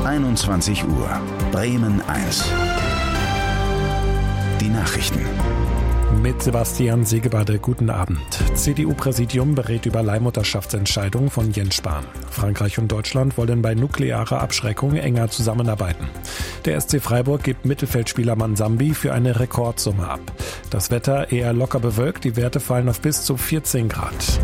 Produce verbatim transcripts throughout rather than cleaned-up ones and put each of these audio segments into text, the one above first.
einundzwanzig Uhr. Bremen eins. Die Nachrichten. Mit Sebastian Segebade, guten Abend. C D U-Präsidium berät über Leihmutterschaftsentscheidung von Jens Spahn. Frankreich und Deutschland wollen bei nuklearer Abschreckung enger zusammenarbeiten. Der S C Freiburg gibt Mittelfeldspieler Manzambi für eine Rekordsumme ab. Das Wetter eher locker bewölkt, die Werte fallen auf bis zu vierzehn Grad.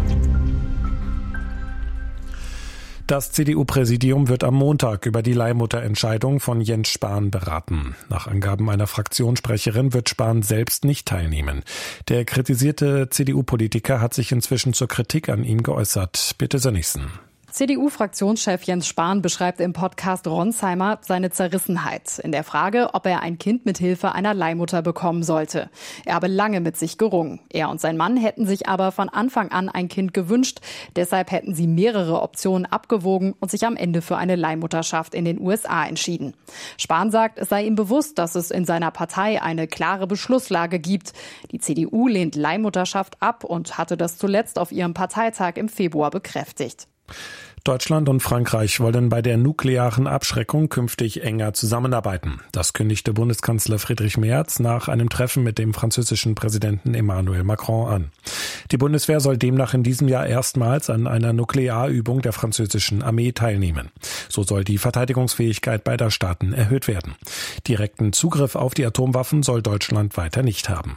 Das C D U-Präsidium wird am Montag über die Leihmutterentscheidung von Jens Spahn beraten. Nach Angaben einer Fraktionssprecherin wird Spahn selbst nicht teilnehmen. Der kritisierte C D U-Politiker hat sich inzwischen zur Kritik an ihm geäußert. Bitte Sönnigsen. C D U-Fraktionschef Jens Spahn beschreibt im Podcast Ronsheimer seine Zerrissenheit in der Frage, ob er ein Kind mit Hilfe einer Leihmutter bekommen sollte. Er habe lange mit sich gerungen. Er und sein Mann hätten sich aber von Anfang an ein Kind gewünscht. Deshalb hätten sie mehrere Optionen abgewogen und sich am Ende für eine Leihmutterschaft in den U S A entschieden. Spahn sagt, es sei ihm bewusst, dass es in seiner Partei eine klare Beschlusslage gibt. Die C D U lehnt Leihmutterschaft ab und hatte das zuletzt auf ihrem Parteitag im Februar bekräftigt. Deutschland und Frankreich wollen bei der nuklearen Abschreckung künftig enger zusammenarbeiten. Das kündigte Bundeskanzler Friedrich Merz nach einem Treffen mit dem französischen Präsidenten Emmanuel Macron an. Die Bundeswehr soll demnach in diesem Jahr erstmals an einer Nuklearübung der französischen Armee teilnehmen. So soll die Verteidigungsfähigkeit beider Staaten erhöht werden. Direkten Zugriff auf die Atomwaffen soll Deutschland weiter nicht haben.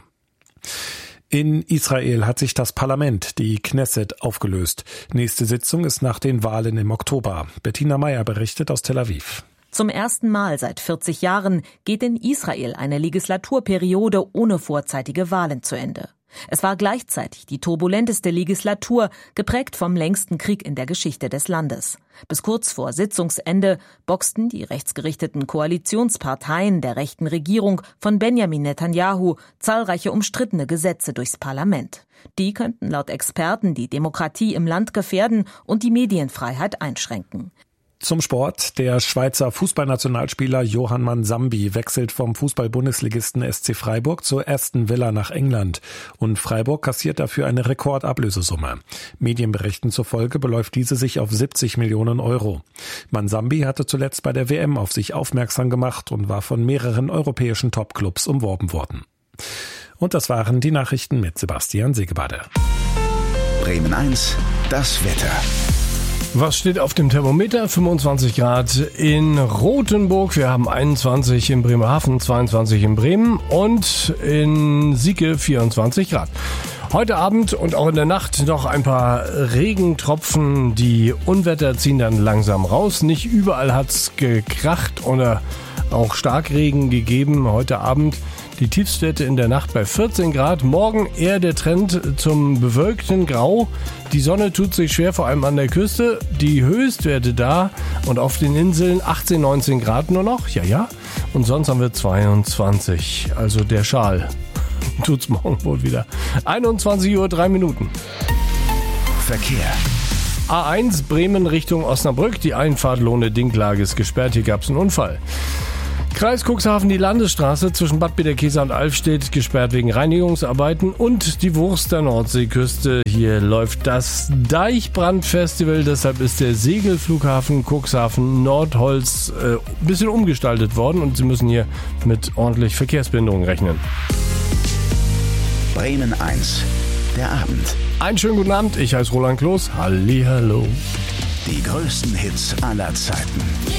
In Israel hat sich das Parlament, die Knesset, aufgelöst. Nächste Sitzung ist nach den Wahlen im Oktober. Bettina Meyer berichtet aus Tel Aviv. Zum ersten Mal seit vierzig Jahren geht in Israel eine Legislaturperiode ohne vorzeitige Wahlen zu Ende. Es war gleichzeitig die turbulenteste Legislatur, geprägt vom längsten Krieg in der Geschichte des Landes. Bis kurz vor Sitzungsende boxten die rechtsgerichteten Koalitionsparteien der rechten Regierung von Benjamin Netanyahu zahlreiche umstrittene Gesetze durchs Parlament. Die könnten laut Experten die Demokratie im Land gefährden und die Medienfreiheit einschränken. Zum Sport. Der Schweizer Fußballnationalspieler Johann Manzambi wechselt vom Fußball-Bundesligisten S C Freiburg zur Aston Villa nach England. Und Freiburg kassiert dafür eine Rekordablösesumme. Medienberichten zufolge beläuft diese sich auf siebzig Millionen Euro. Manzambi hatte zuletzt bei der W M auf sich aufmerksam gemacht und war von mehreren europäischen Topclubs umworben worden. Und das waren die Nachrichten mit Sebastian Segebade. Bremen eins, das Wetter. Was steht auf dem Thermometer? fünfundzwanzig Grad in Rothenburg. Wir haben einundzwanzig in Bremerhaven, zweiundzwanzig in Bremen und in Sieke vierundzwanzig Grad. Heute Abend und auch in der Nacht noch ein paar Regentropfen. Die Unwetter ziehen dann langsam raus. Nicht überall hat's gekracht oder auch Starkregen gegeben. Heute Abend die Tiefstwerte in der Nacht bei vierzehn Grad. Morgen eher der Trend zum bewölkten Grau. Die Sonne tut sich schwer, vor allem an der Küste. Die Höchstwerte da und auf den Inseln achtzehn, neunzehn Grad nur noch. Ja, ja. Und sonst haben wir zweiundzwanzig. Also der Schal tut's morgen wohl wieder. einundzwanzig Uhr drei Minuten. Verkehr. A eins Bremen Richtung Osnabrück. Die Einfahrt Lohne-Dinklage ist gesperrt. Hier gab's einen Unfall. Kreis Cuxhaven, die Landesstraße zwischen Bad Bederkesa und Alfstedt gesperrt wegen Reinigungsarbeiten und die Wurster Nordseeküste. Hier läuft das Deichbrandfestival, deshalb ist der Segelflughafen Cuxhaven Nordholz äh, ein bisschen umgestaltet worden und Sie müssen hier mit ordentlich Verkehrsbehinderung rechnen. Bremen eins, der Abend. Einen schönen guten Abend, ich heiße Roland Kloß. Hallihallo. Die größten Hits aller Zeiten.